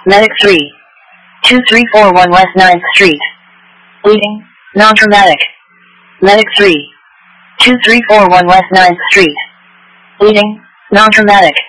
Medic 3. 2341 West 9th Street. Bleeding, non-traumatic. Medic 3. 2341 West 9th Street. Bleeding, non-traumatic.